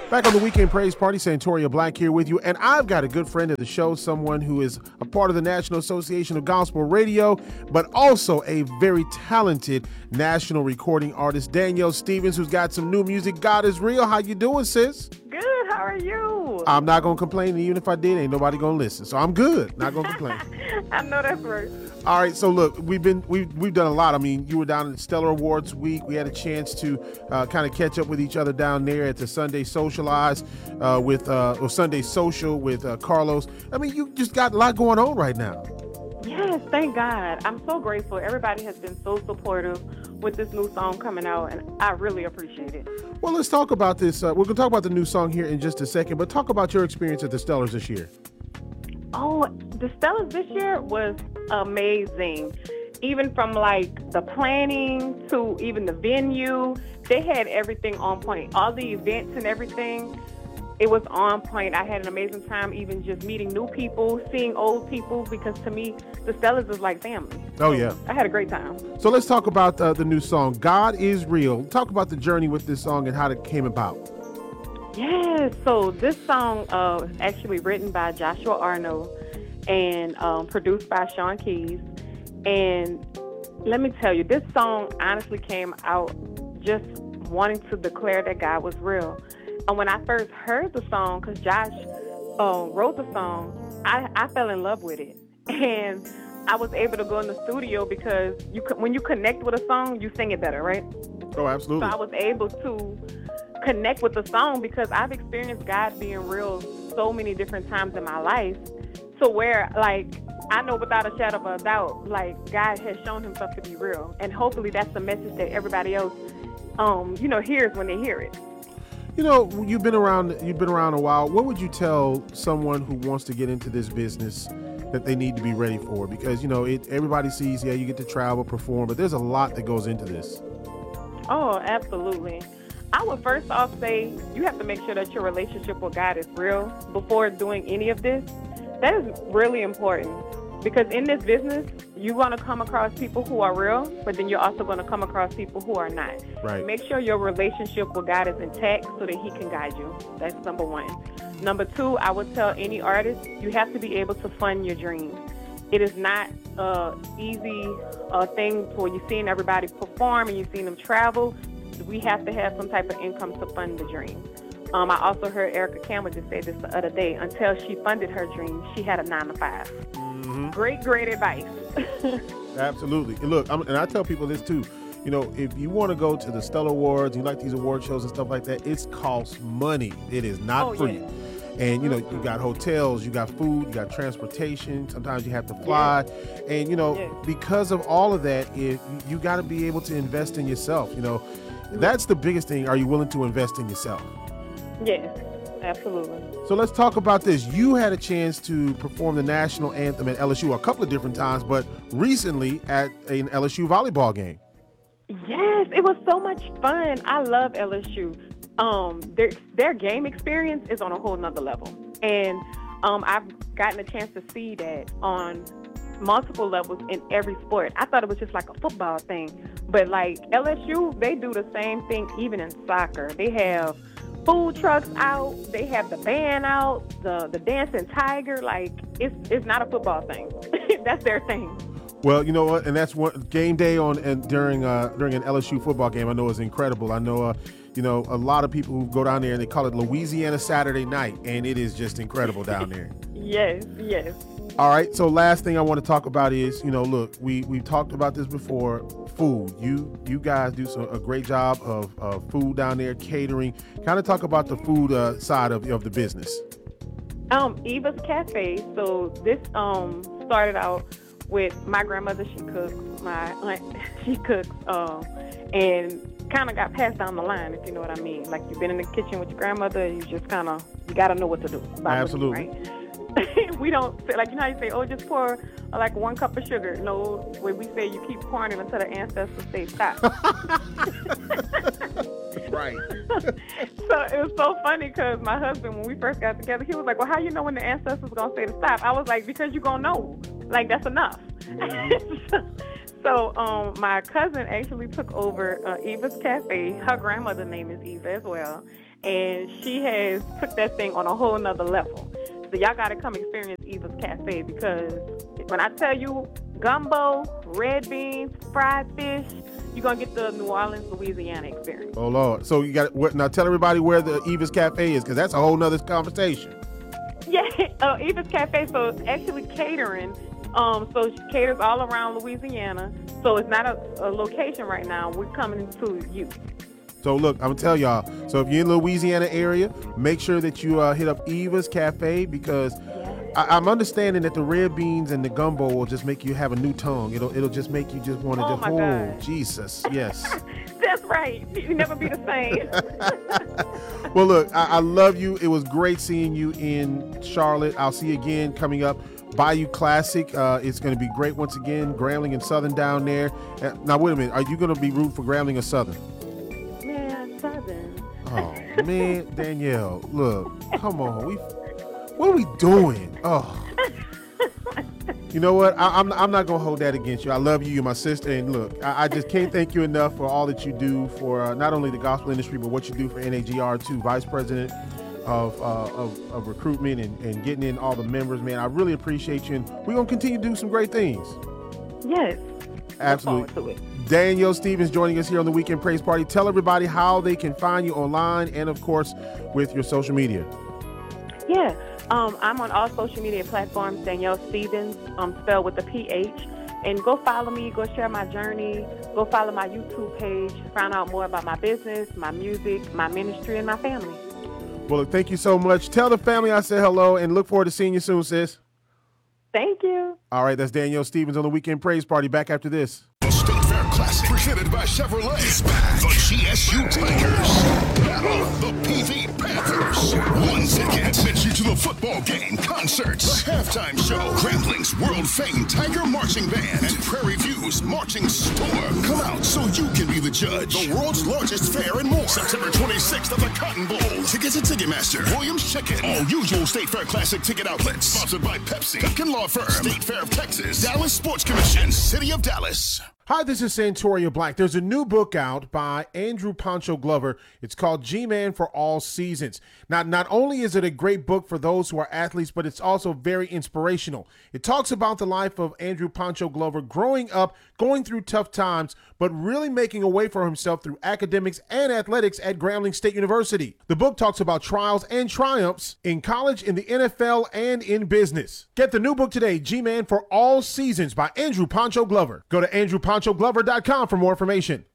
Back on the Weekend Praise Party, Santoria Black here with you, and I've got a good friend of the show, someone who is a part of the National Association of Gospel Radio, but also a very talented national recording artist, Danielle Stevens, who's got some new music. God is Real. How you doing, sis? Good. How are you? I'm not going to complain, and even if I did, ain't nobody going to listen. So I'm good. Not going to complain. I know that's right. All right, so look, we've done a lot. I mean, you were down at Stellar Awards Week. We had a chance to kind of catch up with each other down there at the Sunday Socialize or Sunday Social with Carlos. I mean, you just got a lot going on right now. Yes, thank God. I'm so grateful. Everybody has been so supportive with this new song coming out, and I really appreciate it. Well, let's talk about this. We're going to talk about the new song here in just a second, but talk about your experience at the Stellars this year. Oh, the Stellars this year was amazing. Even from like the planning to even the venue, they had everything on point. All the events and everything, it was on point. I had an amazing time even just meeting new people, seeing old people, because to me, the Stellars is like family. Oh, yeah. I had a great time. So let's talk about the new song, God is Real. Talk about the journey with this song and how it came about. Yes, so this song is actually written by Joshua Arnold and produced by Sean Keys. And let me tell you, this song honestly came out just wanting to declare that God was real. And when I first heard the song, because Josh wrote the song, I fell in love with it. And I was able to go in the studio because when you connect with a song, you sing it better, right? Oh, absolutely. So I was able to connect with the song because I've experienced God being real so many different times in my life. So where, like, I know without a shadow of a doubt, like, God has shown himself to be real. And hopefully that's the message that everybody else, hears when they hear it. You know, you've been around a while. What would you tell someone who wants to get into this business that they need to be ready for? Because, everybody sees, you get to travel, perform, but there's a lot that goes into this. Oh, absolutely. I would first off say you have to make sure that your relationship with God is real before doing any of this. That is really important because in this business, you're going to come across people who are real, but then you're also going to come across people who are not. Right. Make sure your relationship with God is intact so that he can guide you. That's number one. Number two, I would tell any artist, you have to be able to fund your dreams. It is not easy thing for you seeing everybody perform and you seeing them travel. We have to have some type of income to fund the dream. I also heard Erica Campbell just say this the other day. Until she funded her dream, she had a 9-to-5. Mm-hmm. Great advice. Absolutely. And look, and I tell people this too. If you want to go to the Stellar Awards, you like these award shows and stuff like that, it costs money. It is not free. Yeah. And, you got hotels, you got food, you got transportation. Sometimes you have to fly. Yeah. And, because of all of that, you got to be able to invest in yourself. That's the biggest thing. Are you willing to invest in yourself? Yes, absolutely. So let's talk about this. You had a chance to perform the national anthem at LSU a couple of different times, but recently at an LSU volleyball game. Yes, it was so much fun. I love LSU. Their game experience is on a whole nother level. And I've gotten a chance to see that on multiple levels in every sport. I thought it was just like a football thing. But like LSU, they do the same thing even in soccer. They have food trucks out, they have the band out, the dancing tiger. Like it's not a football thing. That's their thing. Well, you know what, and that's one game day during an LSU football game. I know is incredible. I know a lot of people who go down there and they call it Louisiana Saturday Night, and it is just incredible down there. Yes. All right. So last thing I want to talk about is, look, we've talked about this before. Food. You guys do a great job of food down there, catering. Kind of talk about the food side of the business. Eva's Cafe. So this started out with my grandmother. She cooks. My aunt, she cooks. And kind of got passed down the line, if you know what I mean. Like you've been in the kitchen with your grandmother, you just you got to know what to do. Absolutely. Right? We don't say, like, how you say, just pour like 1 cup of sugar. No, when we say you keep pouring it until the ancestors say stop. Right. So it was so funny because my husband, when we first got together, he was like, well, how you know when the ancestors going to say to stop? I was like, because you're going to know. Like, that's enough. Mm-hmm. So my cousin actually took over Eva's Cafe. Her grandmother's name is Eva as well. and she has took that thing on a whole nother level. So y'all got to come experience Eva's Cafe, because when I tell you gumbo, red beans, fried fish, you're going to get the New Orleans, Louisiana experience. Oh, Lord. So you got now tell everybody where the Eva's Cafe is, because that's a whole nother conversation. Yeah, Eva's Cafe, so it's actually catering. So she caters all around Louisiana. So it's not a location right now. We're coming to you. So look, I'm gonna tell y'all. So if you're in the Louisiana area, make sure that you hit up Eva's Cafe, because I'm understanding that the red beans and the gumbo will just make you have a new tongue. It'll just make you just want to God. Jesus, yes. That's right. You never be the same. Well, look, I love you. It was great seeing you in Charlotte. I'll see you again coming up. Bayou Classic. It's going to be great once again. Grambling and Southern down there. Now, wait a minute. Are you going to be rooting for Grambling or Southern? Man, Southern. Oh, man, Danielle, look, come on. What are we doing? Oh. You know what? I'm not going to hold that against you. I love you. You're my sister. And look, I just can't thank you enough for all that you do for not only the gospel industry, but what you do for NAGR too, Vice President of recruitment and getting in all the members, man. I really appreciate you. And we're going to continue to do some great things. Yes. Absolutely. Danielle Stevens joining us here on the Weekend Praise Party. Tell everybody how they can find you online and, of course, with your social media. Yeah. I'm on all social media platforms, Danielle Stevens, spelled with a PH. And go follow me, go share my journey, go follow my YouTube page, find out more about my business, my music, my ministry, and my family. Well, thank you so much. Tell the family I said hello and look forward to seeing you soon, sis. Thank you. All right, that's Danielle Stevens on the Weekend Praise Party. Back after this. State Fair Classic, presented by Chevrolet. It's back. The GSU Tigers battle the PV Panthers. 1 second admits you to the football game, concerts, the halftime show, Grambling's world-famed Tiger Marching Band, and Prairie View's Marching Storm. Come out so you can be the judge. The world's largest fair and more. September 26th at the Cotton Bowl. Tickets at Ticketmaster, Williams Chicken, all usual State Fair Classic ticket outlets. Sponsored by Pepsi, Pipkin Law Firm, State Fair of Texas, Dallas Sports Commission, and City of Dallas. Hi, this is Santoria Black. There's a new book out by Andrew Pancho Glover. It's called G-Man for All Seasons. Now, not only is it a great book for those who are athletes, but it's also very inspirational. It talks about the life of Andrew Pancho Glover growing up, going through tough times, but really making a way for himself through academics and athletics at Grambling State University. The book talks about trials and triumphs in college, in the NFL, and in business. Get the new book today, G-Man for All Seasons by Andrew Pancho Glover. Go to andrewpanchoglover.com for more information.